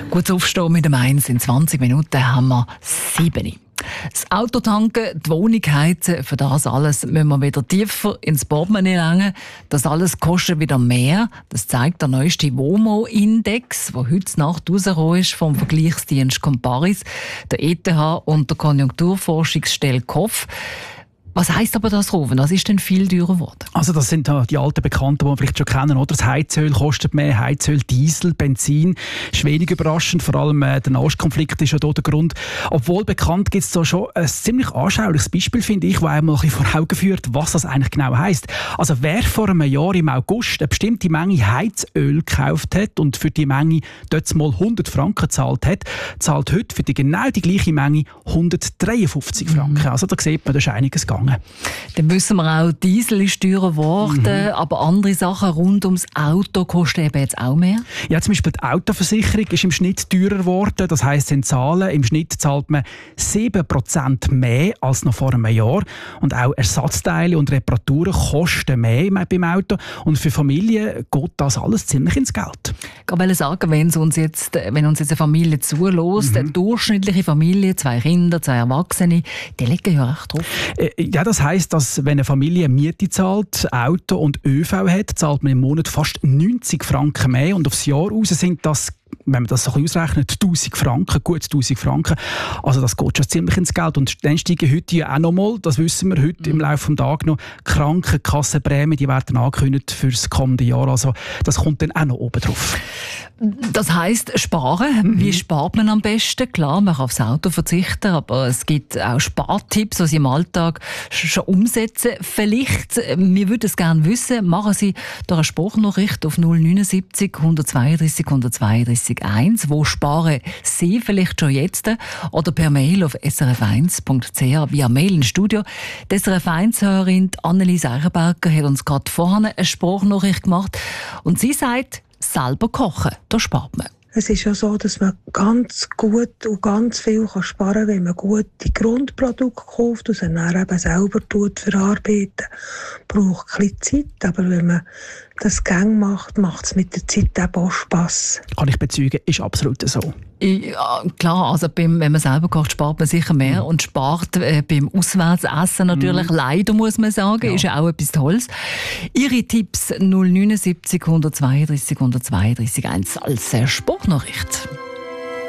Gut aufstehen mit dem 1. In 20 Minuten haben wir 7. Das Auto tanken, die Wohnung heizen, für das alles müssen wir wieder tiefer ins Portemonnaie langen. Das alles kostet wieder mehr. Das zeigt der neueste WOMO-Index, der heute Nacht rausgekommen ist vom Vergleichsdienst Comparis, der ETH und der Konjunkturforschungsstelle KOF. Was heisst aber das, Ruven? Was ist denn viel teurer geworden? Also das sind die alten Bekannten, die wir vielleicht schon kennen. Oder? Das Heizöl kostet mehr, Heizöl, Diesel, Benzin. Ist wenig überraschend, vor allem der Nahostkonflikt ist ja hier der Grund. Obwohl bekannt gibt es da schon ein ziemlich anschauliches Beispiel, finde ich, das einmal ein bisschen vor Augen führt, was das eigentlich genau heisst. Also wer vor einem Jahr im August eine bestimmte Menge Heizöl gekauft hat und für die Menge dort mal 100 Franken gezahlt hat, zahlt heute für genau die gleiche Menge 153 Franken. Also da sieht man, da ist einiges gegangen. Dann wissen wir auch, Diesel ist teurer geworden, aber andere Sachen rund ums Auto kosten eben jetzt auch mehr. Ja, zum Beispiel die Autoversicherung ist im Schnitt teurer geworden. Das heisst, in Zahlen, im Schnitt zahlt man 7% mehr als noch vor einem Jahr. Und auch Ersatzteile und Reparaturen kosten mehr beim Auto. Und für Familien geht das alles ziemlich ins Geld. Ich wollte sagen, wenn uns jetzt eine Familie zulässt, eine durchschnittliche Familie, 2 Kinder, 2 Erwachsene, die legen ja recht drauf. Ja, das heisst, dass wenn eine Familie Miete zahlt, Auto und ÖV hat, zahlt man im Monat fast 90 Franken mehr. Und aufs Jahr raus sind das, wenn man das so ein bisschen ausrechnet, 1000 Franken, gut 1000 Franken. Also das geht schon ziemlich ins Geld. Und dann steigen heute ja auch noch mal, das wissen wir heute im Laufe des Tages noch, Krankenkassenprämien, die werden angekündigt für das kommende Jahr. Also das kommt dann auch noch oben drauf. Das heisst, sparen. Wie spart man am besten? Klar, man kann aufs Auto verzichten, aber es gibt auch Spartipps, die Sie im Alltag schon umsetzen. Vielleicht, wir würden es gerne wissen, machen Sie doch eine Sprachnachricht auf 079 132 132 1. Wo sparen Sie vielleicht schon jetzt? Oder per Mail auf srf1.ch via Mail ins Studio. Die SRF1-Hörerin Annelies Eichenberger hat uns gerade vorhin eine Sprachnachricht gemacht und sie sagt, selber kochen, da spart man. Es ist ja so, dass man ganz gut und ganz viel sparen kann, wenn man gute Grundprodukte kauft und sie dann eben selber verarbeitet. Braucht ein bisschen Zeit, aber wenn man das gerne macht, macht es mit der Zeit eben auch Spass. Kann ich bezeugen, ist absolut so. Ja, klar, also wenn man selber kocht, spart man sicher mehr und spart beim Auswärtsessen natürlich leider, muss man sagen, ist ja auch etwas Tolles. Ihre Tipps 079 132 132 1 als Sprachnachricht.